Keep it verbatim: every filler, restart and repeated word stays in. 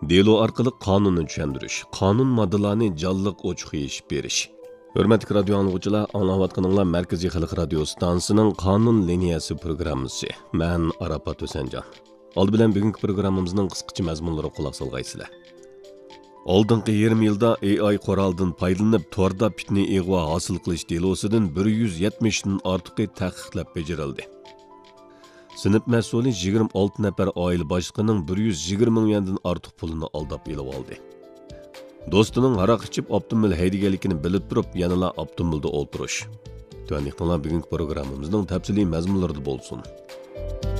Delo orqali qonunni tushuntirish, qonun moddalarini jonliq ochiq yechib berish. Hurmatli radio anglovchilar, anglayotganinglar Markaziy Xalq radio stansiyasining Qonun liniyasi programmasi. Men Arafat Husanjon. Oldi bilan bugungi programmamizning qisqacha mazmunlariga quloq solgaysizlar. Oldingi yarim yilda A I quroldan foydalanib torda fitni ig'vo hosil qilish delosidan bir yuz yetmish dan ortiqi tahqiqlab bajarildi. Sinf mas'uli yigirma olti nafar oila boshlig'ining bir yuz yigirma ming yuandan ortiq pulini aldab elib oldi. Do'stining aroq ichib avtomobil haydaganligini bilib turib, yanala avtomobilda o'tirish. Tuaniqlar bugungi programmamizning tafsiliy mazmunlarida bo'lsin.